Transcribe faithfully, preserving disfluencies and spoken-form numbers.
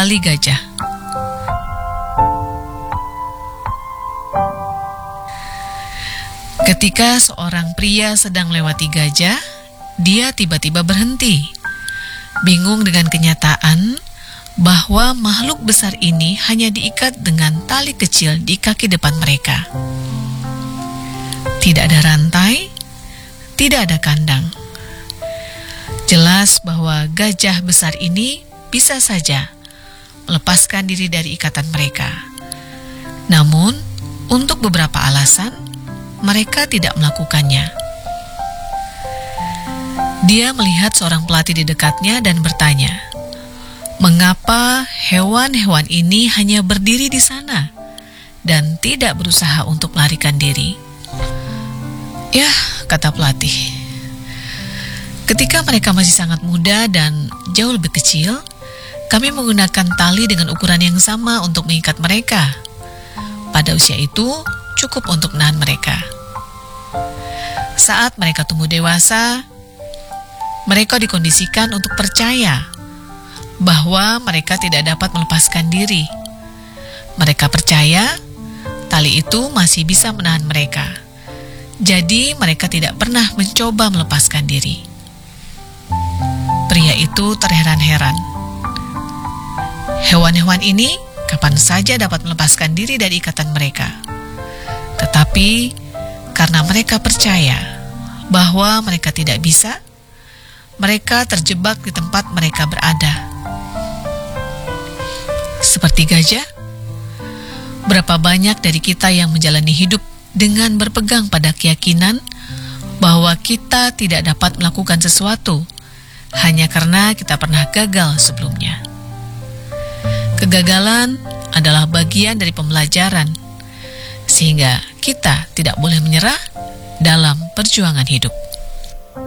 Tali gajah. Ketika seorang pria sedang melewati gajah, dia tiba-tiba berhenti, bingung dengan kenyataan bahwa makhluk besar ini hanya diikat dengan tali kecil di kaki depan mereka. Tidak ada rantai, tidak ada kandang. Jelas bahwa gajah besar ini bisa saja melepaskan diri dari ikatan mereka. Namun, untuk beberapa alasan, mereka tidak melakukannya. Dia melihat seorang pelatih di dekatnya dan bertanya, mengapa hewan-hewan ini hanya berdiri di sana dan tidak berusaha untuk melarikan diri? Ya, kata pelatih, ketika mereka masih sangat muda dan jauh lebih kecil, kami menggunakan tali dengan ukuran yang sama untuk mengikat mereka. Pada usia itu, cukup untuk menahan mereka. Saat mereka tumbuh dewasa, mereka dikondisikan untuk percaya bahwa mereka tidak dapat melepaskan diri. Mereka percaya tali itu masih bisa menahan mereka. Jadi mereka tidak pernah mencoba melepaskan diri. Pria itu terheran-heran. Hewan-hewan ini kapan saja dapat melepaskan diri dari ikatan mereka. Tetapi karena mereka percaya bahwa mereka tidak bisa, mereka terjebak di tempat mereka berada. Seperti gajah, berapa banyak dari kita yang menjalani hidup dengan berpegang pada keyakinan bahwa kita tidak dapat melakukan sesuatu hanya karena kita pernah gagal sebelumnya. Kegagalan adalah bagian dari pembelajaran, sehingga kita tidak boleh menyerah dalam perjuangan hidup.